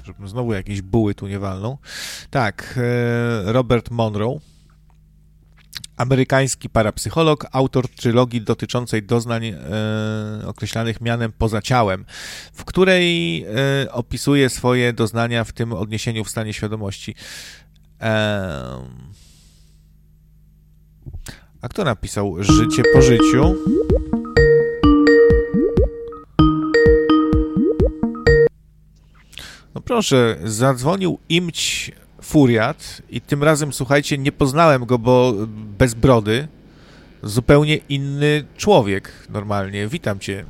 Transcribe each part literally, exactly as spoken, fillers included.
żebym znowu jakieś buły tu nie walnął. Tak, Robert Monroe, amerykański parapsycholog, autor trylogii dotyczącej doznań e, określanych mianem poza ciałem, w której e, opisuje swoje doznania w tym odniesieniu w stanie świadomości. E, a kto napisał Życie po życiu? No proszę, zadzwonił Imć Furiat i tym razem, słuchajcie, nie poznałem go, bo bez brody, zupełnie inny człowiek normalnie. Witam cię.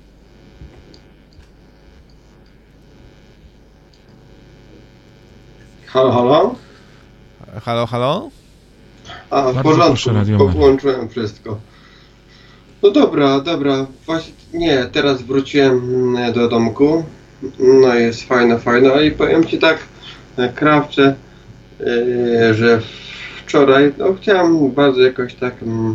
Halo, halo? Halo, halo? A, w porządku, połączyłem wszystko. No dobra, dobra, właśnie, nie, teraz wróciłem do domku, no jest fajno, fajno i powiem ci tak, Krawcze, yy, że wczoraj, no chciałem bardzo jakoś tak mm,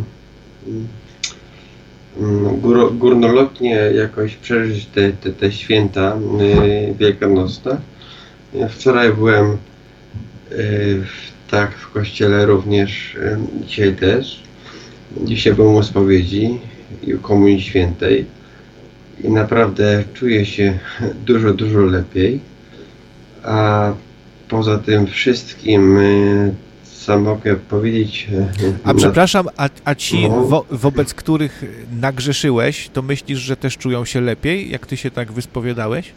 mm, gór, górnolotnie jakoś przeżyć te, te, te święta yy, wielkanocne. Wczoraj byłem yy, tak w kościele również, yy, dzisiaj też. Dzisiaj byłem u spowiedzi i u Komunii Świętej i naprawdę czuję się dużo, dużo lepiej. A poza tym wszystkim, co mogę powiedzieć... A na... przepraszam, a, a ci, no. wo, wobec których nagrzeszyłeś, to myślisz, że też czują się lepiej, jak ty się tak wyspowiadałeś?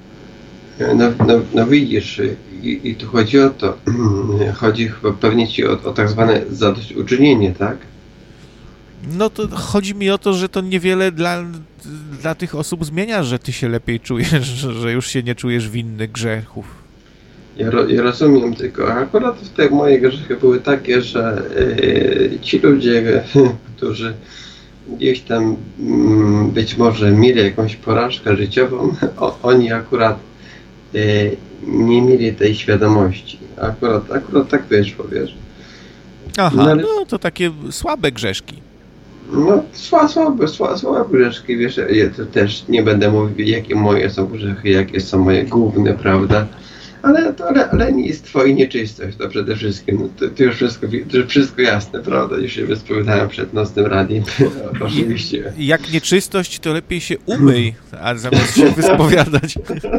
No, no, no widzisz, i, i tu chodzi o to, chodzi chyba pewnie ci o, o tak zwane zadośćuczynienie, tak? No to chodzi mi o to, że to niewiele dla, dla tych osób zmienia, że ty się lepiej czujesz, że już się nie czujesz winny grzechów. Ja, ro, ja rozumiem, tylko akurat te moje grzechy były takie, że yy, ci ludzie, którzy gdzieś tam yy, być może mieli jakąś porażkę życiową, o, oni akurat yy, nie mieli tej świadomości. Akurat, akurat tak wyszło, wiesz. Aha, no, ale... no to takie słabe grzeszki. No, słabe, słabe, słabe, słabe grzeszki, wiesz, ja to też nie będę mówił, jakie moje są grzechy, jakie są moje główne, prawda, ale to le, lenistwo i nieczystość, to przede wszystkim, no, to, to już wszystko, to już wszystko jasne, prawda, już się wyspowiadałem przed nocnym radiem, oczywiście. Jak nieczystość, to lepiej się umyj, a zamiast się wyspowiadać.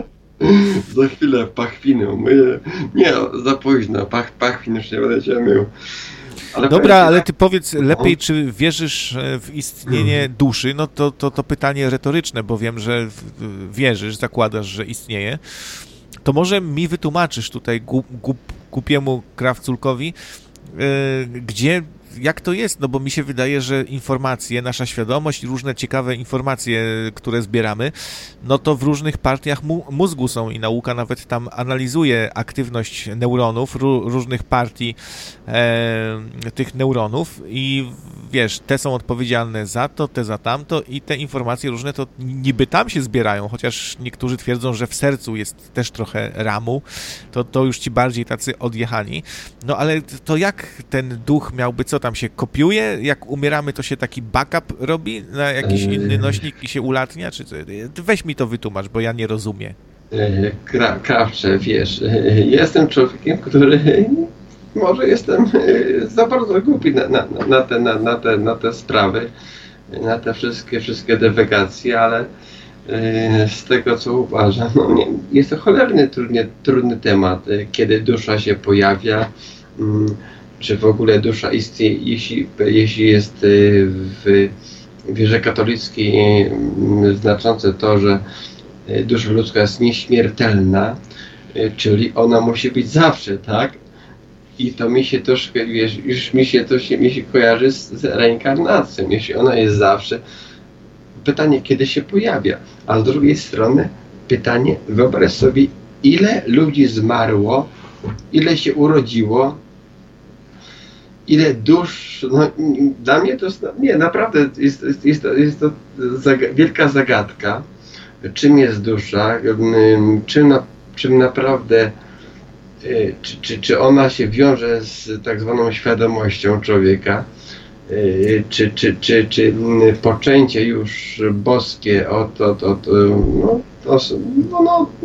Za chwilę pachwiny umyję, nie, za późno, Pach, pachwin już nie będę się mył. Ale dobra, ale ty powiedz lepiej, czy wierzysz w istnienie duszy? No to, to, to pytanie retoryczne, bo wiem, że wierzysz, zakładasz, że istnieje. To może mi wytłumaczysz tutaj głup, głup, głupiemu krawculkowi, yy, gdzie, jak to jest? No bo mi się wydaje, że informacje, nasza świadomość i różne ciekawe informacje, które zbieramy, no to w różnych partiach mu, mózgu są i nauka nawet tam analizuje aktywność neuronów, ró, różnych partii e, tych neuronów i wiesz, te są odpowiedzialne za to, te za tamto i te informacje różne to niby tam się zbierają, chociaż niektórzy twierdzą, że w sercu jest też trochę ramu, to, to już ci bardziej tacy odjechani. No ale to jak ten duch miałby, co tam się kopiuje? Jak umieramy, to się taki backup robi na jakiś inny nośnik i się ulatnia? Czy co? Weź mi to wytłumacz, bo ja nie rozumiem. Kra, Krawcze, wiesz, jestem człowiekiem, który może jestem za bardzo głupi na, na, na, te, na, na, te, na te sprawy, na te wszystkie, wszystkie dywagacje, ale z tego, co uważam, no nie, jest to cholernie trudny, trudny temat, kiedy dusza się pojawia, czy w ogóle dusza istnieje, jeśli, jeśli jest w wierze katolickiej znaczące to, że dusza ludzka jest nieśmiertelna, czyli ona musi być zawsze, tak? I to mi się troszkę, wiesz, już mi się to się, mi się kojarzy z, z reinkarnacją, jeśli ona jest zawsze. Pytanie, kiedy się pojawia, a z drugiej strony pytanie, wyobraź sobie, ile ludzi zmarło, ile się urodziło, ile dusz, no dla mnie to jest, nie, naprawdę jest, jest, jest to, jest to zaga- wielka zagadka, czym jest dusza, czym, na, czym naprawdę, czy, czy, czy ona się wiąże z tak zwaną świadomością człowieka, czy, czy, czy, czy poczęcie już boskie od, od, od no, to, no, no